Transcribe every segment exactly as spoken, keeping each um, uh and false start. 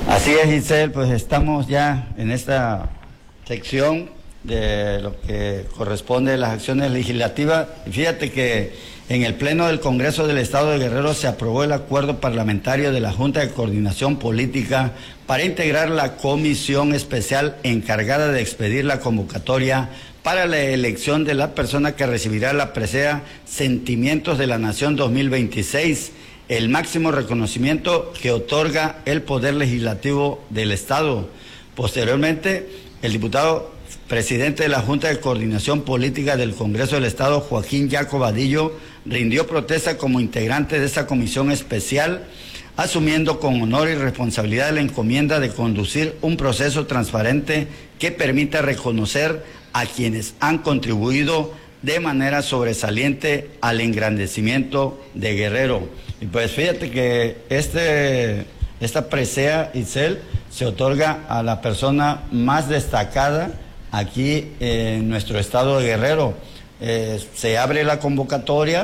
Así es, Giselle, pues estamos ya en esta sección de lo que corresponde a las acciones legislativas. Y fíjate que en el Pleno del Congreso del Estado de Guerrero se aprobó el acuerdo parlamentario de la Junta de Coordinación Política para integrar la comisión especial encargada de expedir la convocatoria para la elección de la persona que recibirá la presea Sentimientos de la Nación dos mil veintiséis, el máximo reconocimiento que otorga el Poder Legislativo del Estado. Posteriormente, el diputado presidente de la Junta de Coordinación Política del Congreso del Estado, Joaquín Yaco Vadillo, rindió protesta como integrante de esta comisión especial, asumiendo con honor y responsabilidad la encomienda de conducir un proceso transparente que permita reconocer a quienes han contribuido de manera sobresaliente al engrandecimiento de Guerrero. Y pues fíjate que este, esta presea, Itzel, se otorga a la persona más destacada aquí en nuestro estado de Guerrero. Eh, se abre la convocatoria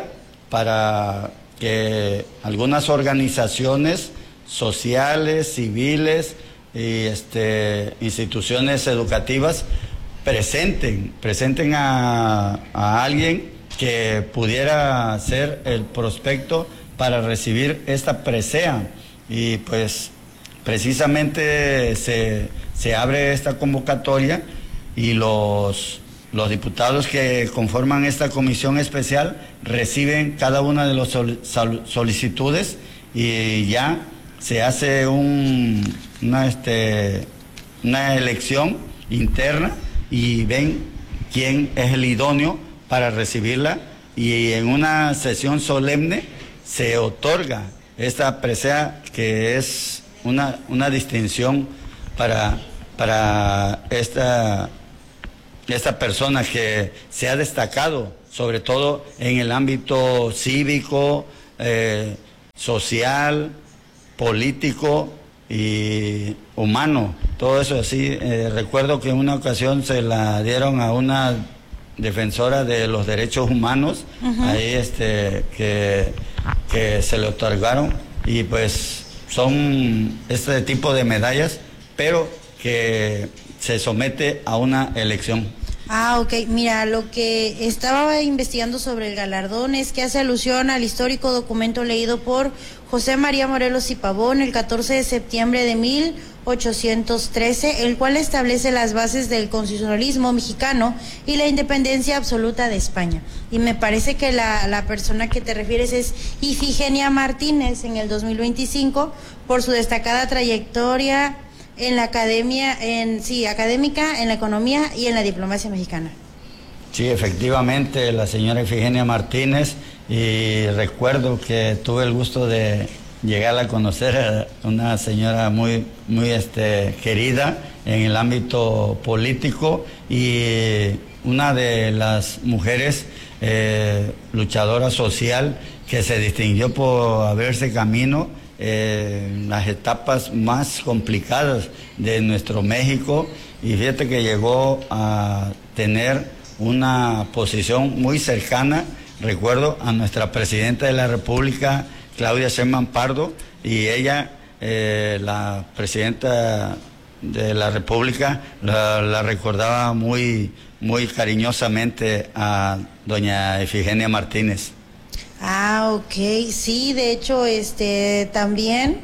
para que algunas organizaciones sociales, civiles y este, instituciones educativas presenten, presenten a, a alguien que pudiera ser el prospecto para recibir esta presea. Y pues precisamente se, se abre esta convocatoria y los, los diputados que conforman esta comisión especial reciben cada una de las sol, sol, solicitudes y ya se hace un, una, este, una elección interna y ven quién es el idóneo para recibirla, y en una sesión solemne se otorga esta presea, que es una, una distinción para, para esta, esta persona que se ha destacado, sobre todo en el ámbito cívico, eh, social, político y humano, todo eso así. Eh, recuerdo que en una ocasión se la dieron a una defensora de los derechos humanos, uh-huh. ahí este que, que se le otorgaron, y pues son este tipo de medallas, pero que se somete a una elección. Ah, ok. Mira, lo que estaba investigando sobre el galardón es que hace alusión al histórico documento leído por José María Morelos y Pavón el catorce de septiembre de mil ochocientos trece, el cual establece las bases del constitucionalismo mexicano y la independencia absoluta de España. Y me parece que la, la persona que te refieres es Ifigenia Martínez en el dos mil veinticinco, por su destacada trayectoria en la academia, en sí, académica, en la economía y en la diplomacia mexicana. Sí, efectivamente, la señora Ifigenia Martínez, y recuerdo que tuve el gusto de llegar a conocer a una señora muy, muy este, querida en el ámbito político, y una de las mujeres eh, luchadora social que se distinguió por abrirse camino Eh, en las etapas más complicadas de nuestro México, y fíjate que llegó a tener una posición muy cercana, recuerdo, a nuestra presidenta de la República, Claudia Sheinbaum Pardo, y ella, eh, la presidenta de la República, la, la recordaba muy, muy cariñosamente a doña Ifigenia Martínez. Ah, ok, sí, de hecho, este, también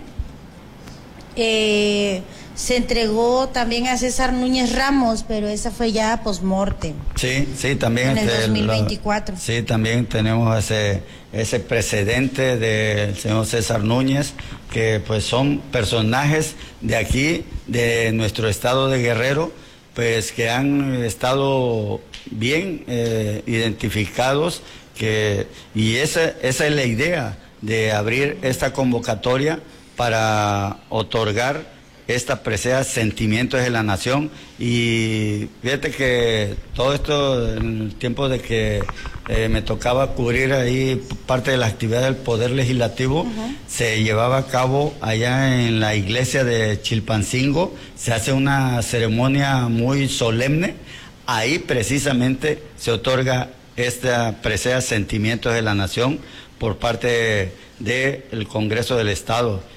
eh, se entregó también a César Núñez Ramos, pero esa fue ya post-mortem. Sí, sí, también. En el este, dos mil veinticuatro. Lo, sí, también tenemos ese, ese precedente del señor César Núñez, que pues son personajes de aquí, de nuestro estado de Guerrero, pues que han estado bien eh, identificados. Que, y esa, esa es la idea de abrir esta convocatoria para otorgar esta presea Sentimientos de la Nación. Y fíjate que todo esto, en el tiempo de que eh, me tocaba cubrir ahí parte de la actividad del Poder Legislativo, uh-huh. se llevaba a cabo allá en la iglesia de Chilpancingo, se hace una ceremonia muy solemne, ahí precisamente se otorga esta presea Sentimientos de la Nación por parte del Congreso del Estado.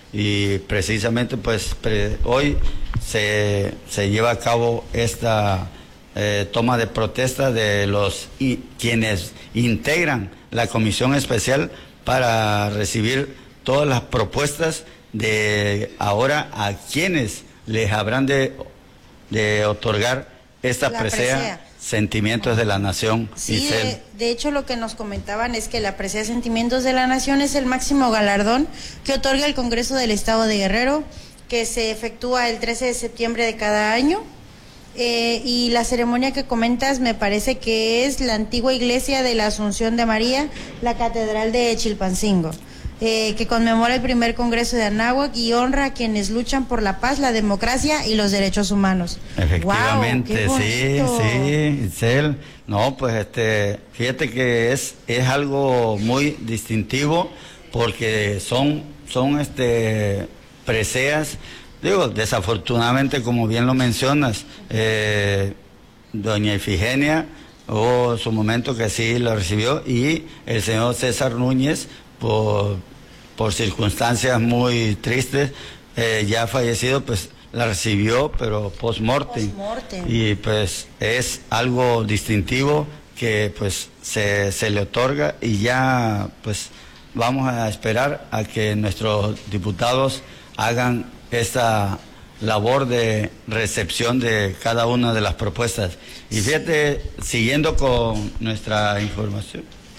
y precisamente pues pre, hoy se, se lleva a cabo esta eh, toma de protesta de los y, quienes integran la comisión especial para recibir todas las propuestas de ahora a quienes les habrán de, de otorgar esta La presea, presea. Sentimientos de la Nación. Sí, de, de hecho lo que nos comentaban es que la presea Sentimientos de la Nación es el máximo galardón que otorga el Congreso del Estado de Guerrero, que se efectúa el trece de septiembre de cada año. Eh, y la ceremonia que comentas me parece que es la antigua iglesia de la Asunción de María, la Catedral de Chilpancingo. Eh, que conmemora el primer Congreso de Anáhuac y honra a quienes luchan por la paz, la democracia y los derechos humanos. Efectivamente, ¡Guau, qué bonito! sí, sí, Itzel. No, pues este, fíjate que es, es algo muy distintivo porque son, son este, preseas, digo, desafortunadamente, como bien lo mencionas, eh, doña Ifigenia hubo su momento que sí lo recibió y el señor César Núñez, Por, por circunstancias muy tristes, eh, ya fallecido, pues la recibió, pero post-mortem. Post-mortem. Y pues es algo distintivo que pues se, se le otorga y ya pues vamos a esperar a que nuestros diputados hagan esta labor de recepción de cada una de las propuestas. Y fíjate, siguiendo con nuestra información.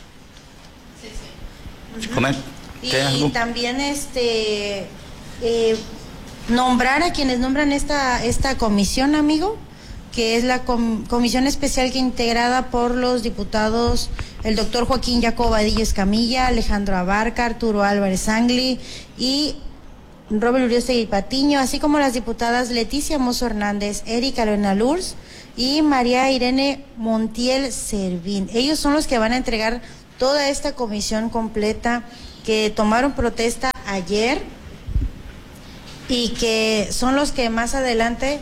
Uh-huh. Y también este eh, nombrar a quienes nombran esta esta comisión, amigo, que es la com comisión especial que integrada por los diputados el doctor Joaquín Jacob Vadillo Escamilla, Alejandro Abarca, Arturo Álvarez Angli y Robert Uriostegui Patiño, así como las diputadas Leticia Mozo Hernández, Erika Lorena Lurs y María Irene Montiel Servín. Ellos son los que van a entregar toda esta comisión completa, que tomaron protesta ayer y que son los que más adelante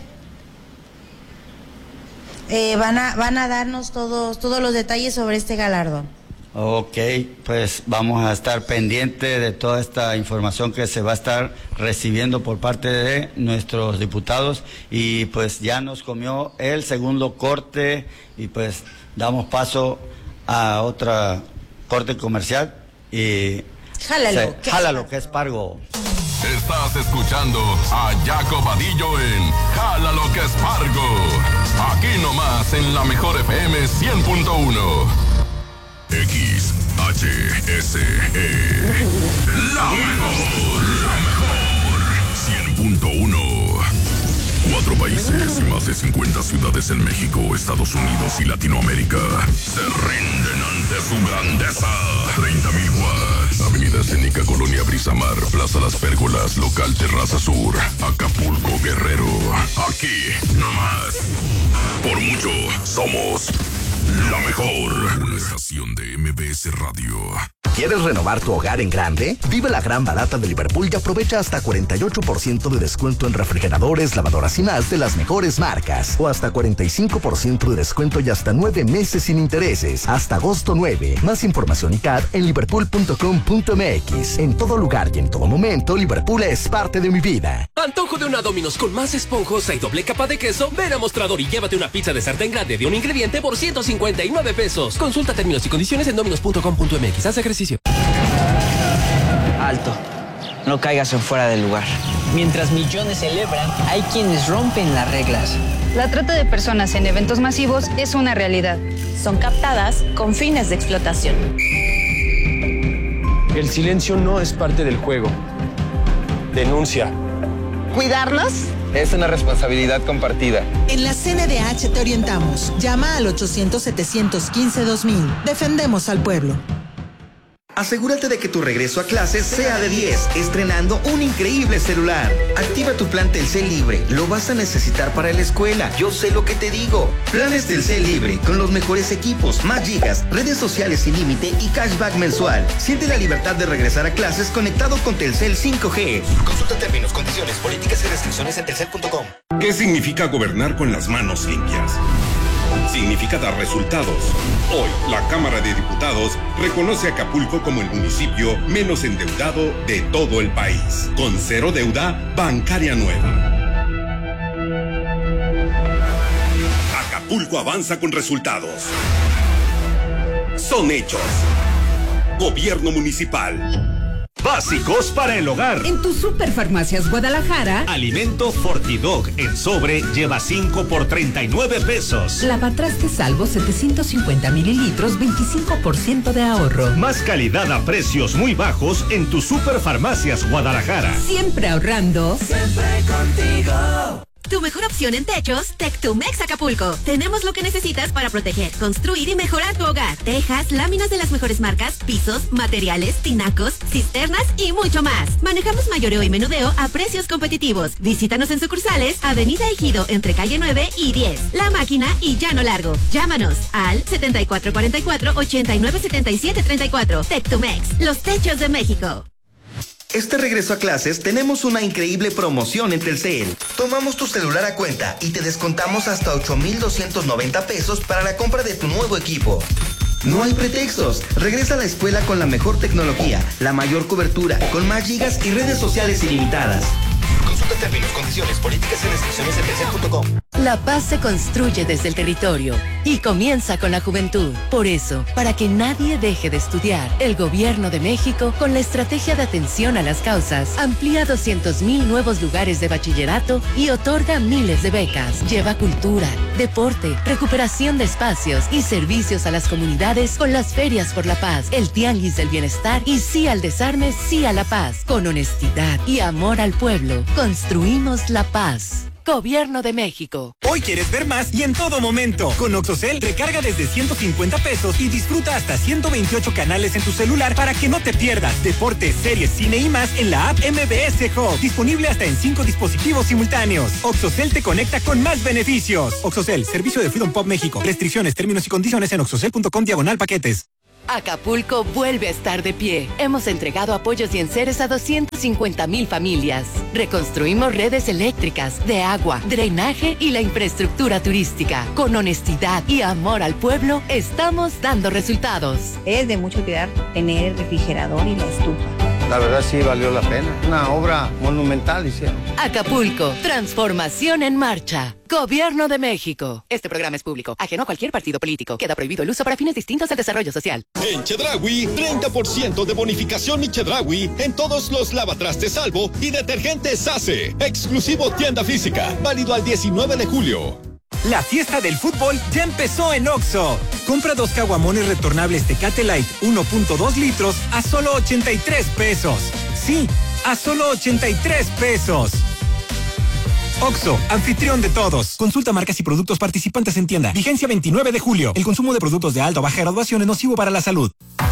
eh, van a van a darnos todos todos los detalles sobre este galardón. Ok, pues vamos a estar pendientes de toda esta información que se va a estar recibiendo por parte de nuestros diputados y pues ya nos comió el segundo corte y pues damos paso a otra corte comercial y jálalo, se, jálalo que es Pargo. Estás escuchando a Jacob Vadillo en Jálalo que es Pargo, aquí nomás en la mejor F M cien punto uno. X H S E, la mejor, la mejor, cien punto uno. Cuatro países y más de cincuenta ciudades en México, Estados Unidos y Latinoamérica se rinden ante su grandeza. treinta mil watts. Avenida Escénica, Colonia Brisamar, Plaza Las Pérgolas, Local Terraza Sur, Acapulco, Guerrero. Aquí, nomás. Por mucho, somos la mejor. Una estación de M B S Radio. ¿Quieres renovar tu hogar en grande? Vive la gran barata de Liverpool y aprovecha hasta cuarenta y ocho por ciento de descuento en refrigeradores, lavadoras y más de las mejores marcas. O hasta cuarenta y cinco por ciento de descuento y hasta nueve meses sin intereses. Hasta agosto nueve. Más información y C A D en liverpool punto com punto m x. En todo lugar y en todo momento, Liverpool es parte de mi vida. Antojo de una Domino's con más esponjosa y doble capa de queso. Ven a Mostrador y llévate una pizza de sartén grande de un ingrediente por ciento cincuenta y nueve pesos. Consulta términos y condiciones en dominos punto com punto m x. Haz ejercicio. Alto, no caigas en fuera del lugar. Mientras millones celebran, hay quienes rompen las reglas. La trata de personas en eventos masivos es una realidad. Son captadas con fines de explotación. El silencio no es parte del juego. Denuncia. ¿Cuidarnos? Es una responsabilidad compartida. En la C N D H te orientamos. Llama al ochocientos, setecientos quince, dos mil. Defendemos al pueblo. Asegúrate de que tu regreso a clases sea de diez, estrenando un increíble celular. Activa tu plan Telcel Libre, lo vas a necesitar para la escuela. Yo sé lo que te digo. Planes Telcel Libre, con los mejores equipos, más gigas, redes sociales sin límite y cashback mensual. Siente la libertad de regresar a clases conectado con Telcel cinco G. Consulta términos, condiciones, políticas y restricciones en telcel punto com. ¿Qué significa gobernar con las manos limpias? significa dar resultados. Hoy, la Cámara de Diputados reconoce a Acapulco como el municipio menos endeudado de todo el país, con cero deuda bancaria nueva. Acapulco avanza con resultados. Son hechos. Gobierno municipal. Básicos para el hogar. En tu Superfarmacias Guadalajara, alimento Fortidog en sobre lleva cinco por treinta y nueve pesos. Lavatraste Salvo setecientos cincuenta mililitros, veinticinco por ciento de ahorro. Más calidad a precios muy bajos en tu Superfarmacias Guadalajara. Siempre ahorrando. Siempre contigo. Tu mejor opción en techos, Tectumex Acapulco. Tenemos lo que necesitas para proteger, construir y mejorar tu hogar. Tejas, láminas de las mejores marcas, pisos, materiales, tinacos, cisternas y mucho más. Manejamos mayoreo y menudeo a precios competitivos. Visítanos en sucursales, Avenida Ejido, entre calle nueve y diez. La Máquina y Llano Largo. Llámanos al setenta y cuatro cuarenta y cuatro, ochenta y nueve setenta y siete treinta y cuatro. Tectumex, los techos de México. Este regreso a clases tenemos una increíble promoción en Telcel. Tomamos tu celular a cuenta y te descontamos hasta ocho mil doscientos noventa pesos para la compra de tu nuevo equipo. No hay pretextos. Regresa a la escuela con la mejor tecnología, la mayor cobertura, con más gigas y redes sociales ilimitadas. Consulta términos, condiciones, políticas y restricciones en telcel punto com. La paz se construye desde el territorio y comienza con la juventud. Por eso, para que nadie deje de estudiar, el Gobierno de México, con la estrategia de atención a las causas, amplía doscientos mil nuevos lugares de bachillerato y otorga miles de becas. Lleva cultura, deporte, recuperación de espacios y servicios a las comunidades con las ferias por la paz, el tianguis del bienestar y sí al desarme, sí a la paz. Con honestidad y amor al pueblo, construimos la paz. Gobierno de México. Hoy quieres ver más y en todo momento. Con Oxocel recarga desde ciento cincuenta pesos y disfruta hasta ciento veintiocho canales en tu celular para que no te pierdas deportes, series, cine y más en la app M B S Hub. Disponible hasta en cinco dispositivos simultáneos. Oxocel te conecta con más beneficios. Oxocel, servicio de Freedom Pop México. Restricciones, términos y condiciones en oxocel punto com diagonal paquetes. Acapulco vuelve a estar de pie. Hemos entregado apoyos y enseres a doscientas cincuenta mil familias. Reconstruimos redes eléctricas, de agua, drenaje y la infraestructura turística. Con honestidad y amor al pueblo, estamos dando resultados. Es de mucho cuidar tener el refrigerador y la estufa. La verdad sí valió la pena. Una obra monumental hicieron. Acapulco, transformación en marcha. Gobierno de México. Este programa es público, ajeno a cualquier partido político. Queda prohibido el uso para fines distintos al desarrollo social. En Chedraui, treinta por ciento de bonificación Mi Chedraui en todos los lavatrastes Salvo y detergentes Ace. Exclusivo tienda física. Válido al diecinueve de julio. La fiesta del fútbol ya empezó en Oxxo. Compra dos caguamones retornables Tecate Light uno punto dos litros a solo ochenta y tres pesos. Sí, a solo ochenta y tres pesos. Oxxo, anfitrión de todos. Consulta marcas y productos participantes en tienda. Vigencia veintinueve de julio. El consumo de productos de alta o baja graduación es nocivo para la salud.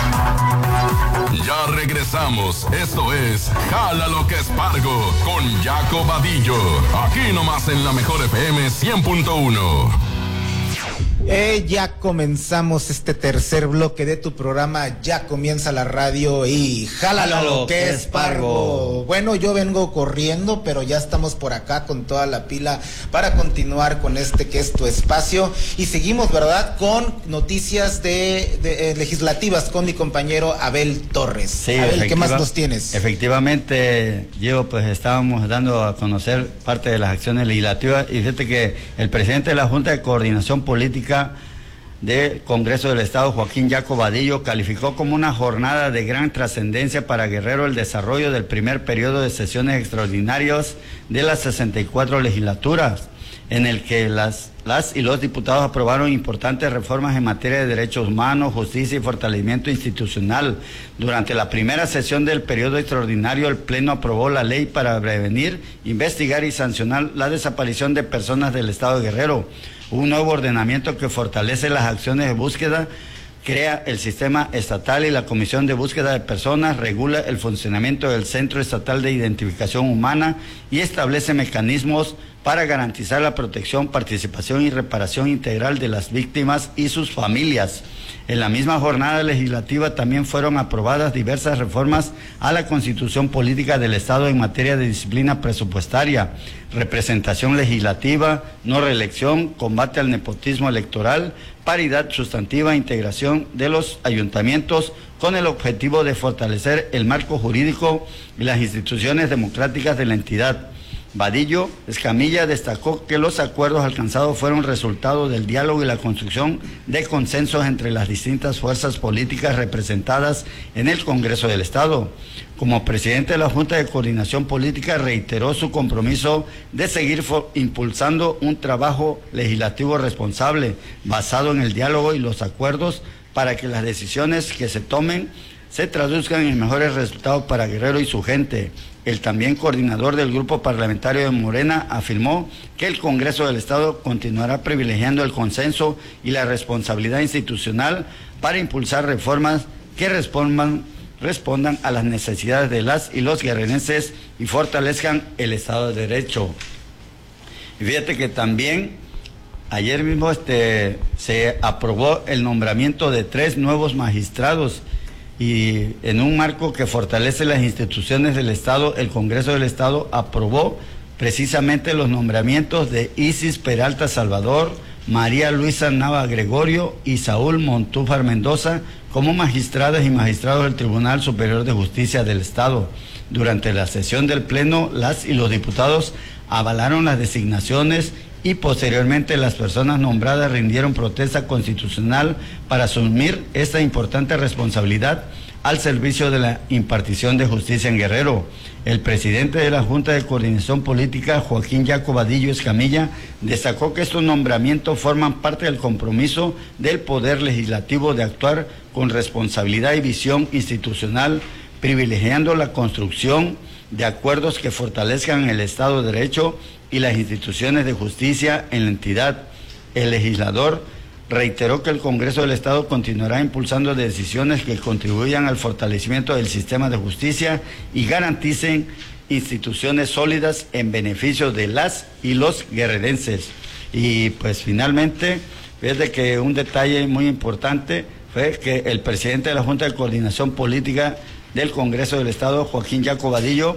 Ya regresamos. Esto es Jala lo que Espargo con Jaco Vadillo. Aquí nomás en la mejor F M cien punto uno. Eh, ya comenzamos este tercer bloque de tu programa. Ya comienza la radio y jálalo, jálalo que es Pargo. Bueno, yo vengo corriendo, pero ya estamos por acá con toda la pila para continuar con este que es tu espacio. Y seguimos, ¿verdad? Con noticias de, de eh, legislativas con mi compañero Abel Torres. Sí, Abel, ¿qué más nos tienes? Efectivamente, Diego, pues estábamos dando a conocer parte de las acciones legislativas y fíjate que el presidente de la Junta de Coordinación Política del Congreso del Estado, Joaquín Jaco Vadillo, calificó como una jornada de gran trascendencia para Guerrero el desarrollo del primer periodo de sesiones extraordinarias de las sesenta y cuatro legislaturas, en el que las, las y los diputados aprobaron importantes reformas en materia de derechos humanos, justicia y fortalecimiento institucional. Durante la primera sesión del periodo extraordinario, el Pleno aprobó la ley para prevenir, investigar y sancionar la desaparición de personas del Estado de Guerrero, un nuevo ordenamiento que fortalece las acciones de búsqueda crea el sistema estatal y la Comisión de Búsqueda de Personas, regula el funcionamiento del Centro Estatal de Identificación Humana y establece mecanismos para garantizar la protección, participación y reparación integral de las víctimas y sus familias. En la misma jornada legislativa también fueron aprobadas diversas reformas a la Constitución Política del Estado en materia de disciplina presupuestaria, representación legislativa, no reelección, combate al nepotismo electoral, paridad sustantiva, integración de los ayuntamientos con el objetivo de fortalecer el marco jurídico y las instituciones democráticas de la entidad. Vadillo Escamilla destacó que los acuerdos alcanzados fueron resultado del diálogo y la construcción de consensos entre las distintas fuerzas políticas representadas en el Congreso del Estado. Como presidente de la Junta de Coordinación Política, reiteró su compromiso de seguir impulsando un trabajo legislativo responsable, basado en el diálogo y los acuerdos, para que las decisiones que se tomen se traduzcan en mejores resultados para Guerrero y su gente. El también coordinador del grupo parlamentario de Morena afirmó que el Congreso del Estado continuará privilegiando el consenso y la responsabilidad institucional para impulsar reformas que respondan, respondan a las necesidades de las y los guerrerenses y fortalezcan el Estado de Derecho. Y fíjate que también ayer mismo este, se aprobó el nombramiento de tres nuevos magistrados. Y en un marco que fortalece las instituciones del Estado, el Congreso del Estado aprobó precisamente los nombramientos de Isis Peralta Salvador, María Luisa Nava Gregorio y Saúl Montúfar Mendoza como magistradas y magistrados del Tribunal Superior de Justicia del Estado. Durante la sesión del Pleno, las y los diputados avalaron las designaciones y posteriormente las personas nombradas rindieron protesta constitucional para asumir esta importante responsabilidad al servicio de la impartición de justicia en Guerrero. El presidente de la Junta de Coordinación Política, Joaquín Jaco Vadillo Escamilla, destacó que estos nombramientos forman parte del compromiso del Poder Legislativo de actuar con responsabilidad y visión institucional, privilegiando la construcción de acuerdos que fortalezcan el Estado de Derecho y las instituciones de justicia en la entidad. El legislador reiteró que el Congreso del Estado continuará impulsando decisiones que contribuyan al fortalecimiento del sistema de justicia y garanticen instituciones sólidas en beneficio de las y los guerrerenses. Y pues finalmente, fíjate que un detalle muy importante fue que el presidente de la Junta de Coordinación Política del Congreso del Estado, Joaquín Jaco Vadillo,